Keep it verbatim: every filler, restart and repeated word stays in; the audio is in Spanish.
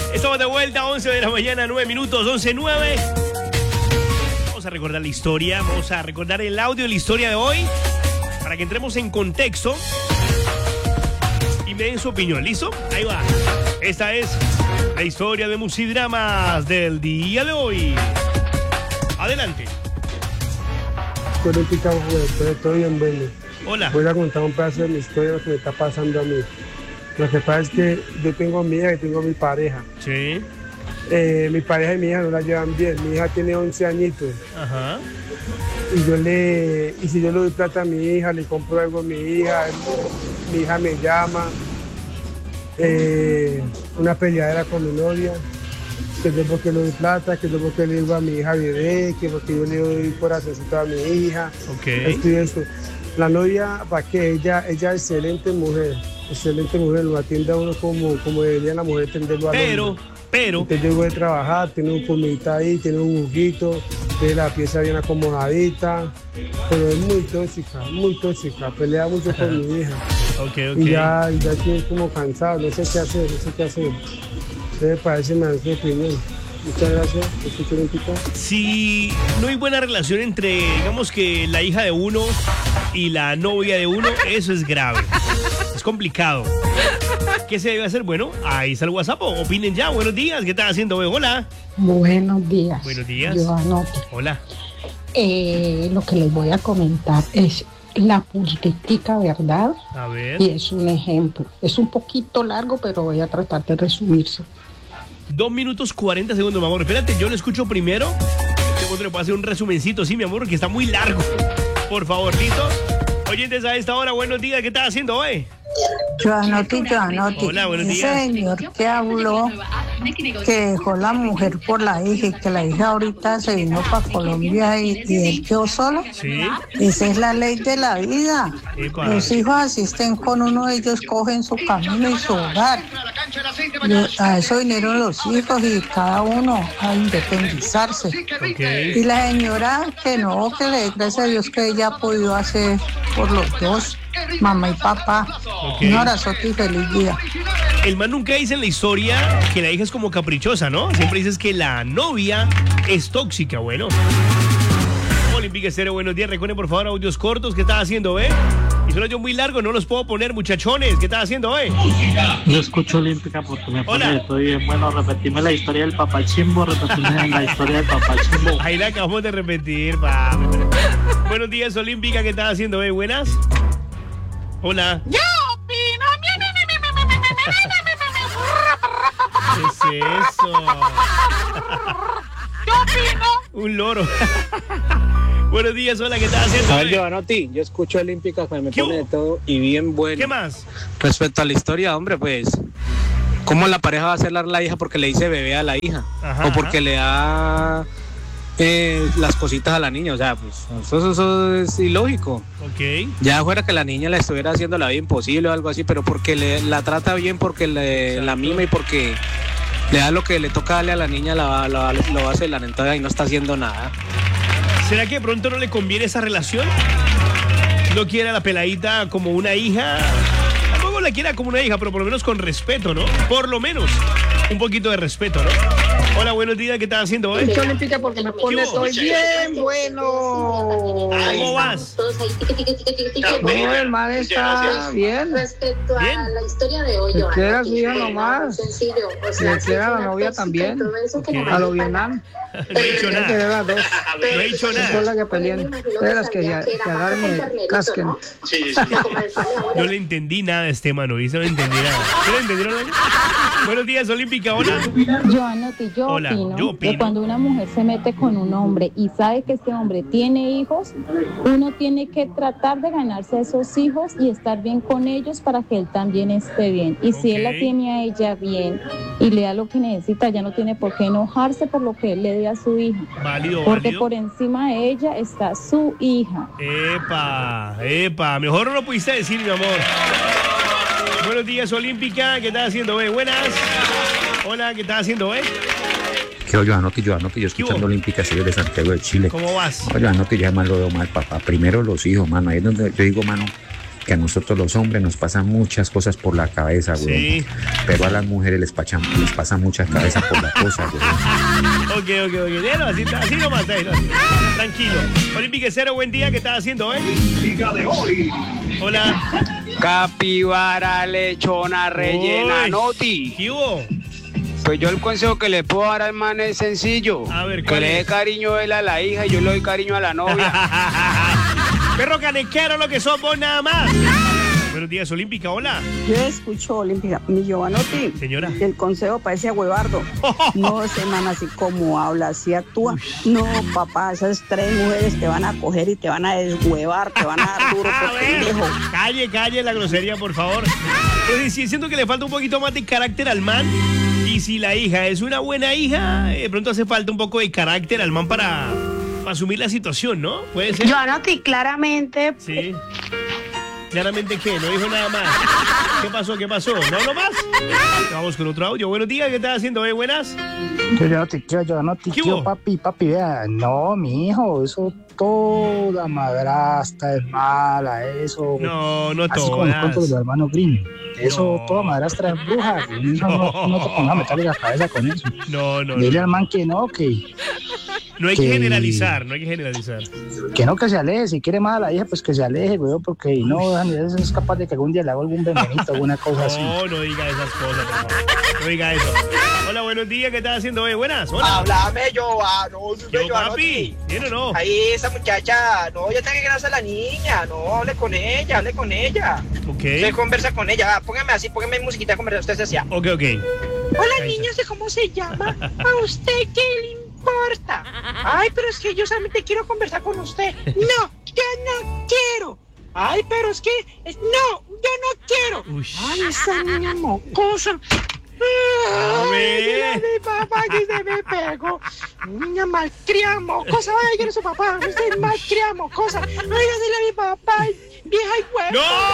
Estamos de vuelta, once de la mañana, nueve minutos, once nueve. Vamos a recordar la historia, vamos a recordar el audio de la historia de hoy para que entremos en contexto y me den su opinión. ¿Listo? Ahí va. Esta es la historia de Musidramas del día de hoy. Adelante. Estoy bien, bueno. Hola. Voy a contar un pedazo de mi historia, lo que me está pasando a mí. Lo que pasa es que yo tengo mi hija y tengo mi pareja. Sí. Eh, mi pareja y mi hija no la llevan bien. Mi hija tiene once añitos. Ajá. Y yo le, y si yo le doy plata a mi hija, le compro algo a mi hija, mi hija me llama. Eh, una peleadera con mi novia, que yo porque le doy plata, que yo porque le digo a mi hija bebé, que porque yo le doy corazoncito a mi hija. Ok. Esto y esto. La novia, para que ella, ella es excelente mujer, excelente mujer, lo atiende a uno como, como debería la mujer atenderlo a Pero, pero. Entonces yo voy a trabajar, tiene un comidita ahí, tiene un juguito, tiene la pieza bien acomodadita, pero es muy tóxica, muy tóxica, pelea mucho con mi hija. Ok, ok. Y ya, ya estoy como cansado, no sé qué hacer, no sé qué hacer. Me parece más su opinión. Muchas gracias. Escucho un poquito. Si no hay buena relación entre, digamos que la hija de uno y la novia de uno, eso es grave. Es complicado. ¿Qué se debe hacer? Bueno, ahí está el WhatsApp. Opinen ya. Buenos días. ¿Qué están haciendo? Hola. Buenos días. Buenos días. Yo anoto. Hola. Eh, lo que les voy a comentar es la purística verdad. A ver. Y es un ejemplo. Es un poquito largo, pero voy a tratar de resumirse. Dos minutos cuarenta segundos, mi amor. Espérate, yo lo escucho primero. Después le puedo hacer un resumencito, sí, mi amor, que está muy largo. Por favor, ¿listo? Oyentes a esta hora, buenos días. ¿Qué estás haciendo hoy? Yo anoto, yo anoto. Hola, buenos Ese días. señor que habló, que dejó la mujer por la hija y que la hija ahorita se vino para Colombia y, y él quedó solo. Sí. Esa es la ley de la vida. Epa. Los hijos asisten con uno, ellos cogen su camino y su hogar. Lo- a eso vinieron los hijos y cada uno a independizarse. Ok. Y la señora que no, que le dé gracias a Dios que ella ha podido hacer por los dos, mamá y papá. Ok. Un abrazote y feliz día. El man nunca dice en la historia que la hija es como caprichosa, ¿no? Siempre dices que la novia es tóxica. Bueno. Olímpica Estéreo, buenos días. Recuerden, por favor, audios cortos. ¿Qué estás haciendo, eh? Y son audios muy largos, no los puedo poner, muchachones. ¿Qué estás haciendo, eh? Yo escucho Olímpica porque me pone Hola. de todo bien. Bueno, repetirme la historia del papachimbo, repetirme la historia del papachimbo. Ahí la acabamos de repetir, papi. Buenos días, Olímpica. ¿Qué estás haciendo, eh? ¿Buenas? Hola. Yo opino. ¿Qué es eso? Yo opino. Un loro. Buenos días, hola, ¿qué estás haciendo? A ver, eh? Giovanotti, yo escucho Olímpica que me ¿Qué pone de hubo? todo y bien bueno. ¿Qué más? Respecto a la historia, hombre, pues, ¿cómo la pareja va a celar la hija porque le dice bebé a la hija? Ajá, o porque ajá. le da eh, las cositas a la niña, o sea, pues, eso, eso- eso es ilógico. Ok. Ya fuera que la niña le estuviera haciendo la vida imposible o algo así, pero porque le, la trata bien, porque le, la mima y porque le da lo que le toca darle a la niña, la, va- la, va- lo va a celar, entonces ahí no está haciendo nada. ¿Será que de pronto no le conviene esa relación? No quiere a la peladita como una hija. Tampoco la quiera como una hija, pero por lo menos con respeto, ¿no? Por lo menos un poquito de respeto, ¿no? Hola, buenos días, ¿qué estás haciendo hoy? Yo Olímpica porque me pone ¿Qué hubo? todo bien bueno. ¿Cómo vas? No, el man está bien. Respecto Bien. a la historia de hoy, Le Joana, queda que su hija fue nomás. sencillo, o Le sea, queda sí, la una novia tóxica también. y todo eso que Ok. no A lo me Vietnam. No he dicho Hay que nada. ver las dos. No he dicho Son nada. las que pelean. De las que, ya- que agarren y casquen. No le entendí nada a este mano, ¿viste? No le entendí nada. ¿Sí le entendieron? Buenos días, Olímpica, hola. Yo anoto, yo Hola, opino yo opino. que cuando una mujer se mete con un hombre y sabe que este hombre tiene hijos, uno tiene que tratar de ganarse a esos hijos y estar bien con ellos para que él también esté bien. Y si él la Ok. tiene a ella bien y le da lo que necesita, ya no tiene por qué enojarse por lo que él le dé a su hija. Válido, Porque válido. por encima de ella está su hija. Epa, epa, mejor no lo pudiste decir, mi amor. Buenos días, Olímpica, ¿qué estás haciendo, eh? Buenas. Hola, ¿qué estás haciendo, eh? Que yo anoto, yo anoto, yo ¿Qué escuchando hubo? Olímpica Serie de Santiago de Chile. ¿Cómo vas? Yo anoto, ya más lo veo mal, papá. Primero los hijos, mano. Ahí es donde yo digo, mano, que a nosotros los hombres nos pasan muchas cosas por la cabeza, güey. Sí. Pero a las mujeres les pasan, les pasan muchas cabezas por la cosa, güey. Ok, ok, ok. Déjalo así, así nomás, déjalo así. Tranquilo. Olimpiquecero, buen día. ¿Qué estás haciendo hoy? Liga de hoy. Hola. Capibara lechona rellena, Uy. Noti. ¿Qué hubo? Pues yo el consejo que le puedo dar al man es sencillo. A ver, que ¿cuál le dé es? cariño él a la hija y yo le doy cariño a la novia. Perro canequero, lo que sos vos nada más. Buenos días, Olímpica, hola. Yo escucho, Olímpica, mi Giovanotti. Señora. El consejo parece a huevardo. No, ese man así como habla, así actúa. No, papá, esas tres mujeres te van a coger y te van a deshuevar, te van a dar duro A por ver, pendejo. calle, calle la grosería, por favor. Entonces, sí, siento que le falta un poquito más de carácter al man. Y si la hija es una buena hija, de pronto hace falta un poco de carácter al man para, para asumir la situación, ¿no? Puede ser. Giovanotti, claramente. Sí. Claramente, ¿qué? No dijo nada más. ¿Qué pasó? ¿Qué pasó? ¿No hablo más? Vamos con otro audio. Buenos días, ¿qué estás haciendo? ¿Eh? ¿Buenas? Yo no te quiero, yo no te ¿Qué quiero, hubo? papi, papi, vea, no, mi hijo, eso toda madrastra es mala, eso. No, no así como los todas. cuentos de los hermanos Grimm. Eso, No. toda madrastra es bruja, que no, no, no te pongas a meterle la cabeza con eso. No, no, Dile no. al man que no, que, No hay que que- generalizar, no hay que generalizar. que no, que se aleje, si quiere más a la hija, pues que se aleje, güey, porque no, eso es capaz de que algún día le haga algún benvenito, alguna cosa así. No, no diga esas cosas, por favor. No diga eso. Hola, buenos días, ¿qué estás haciendo hoy? Buenas, hola. Háblame, Giovano. Yo, papi, ¿bien o no? Ahí, esa muchacha, no, ya tengo que gracias a la niña, no, hable con ella, hable con ella. Ok. Usted conversa con ella, ah, póngame así, póngame musiquita de conversación, usted se hacía. Ok, ok. Hola, niños, ¿de cómo se llama? ¿A usted qué le importa? Ay, pero es que yo solamente quiero conversar con usted. No, yo no quiero. Ay, pero es que, es- no, yo no quiero. Uy. Ay, esa niña mocosa. A Ay, ver. dile a mi papá que se me pegó. Niña malcriada, mocosa. Vaya, quiero su papá. Usted es malcriada, mocosa. Vaya, dile a mi papá, vieja y huevo. ¡No!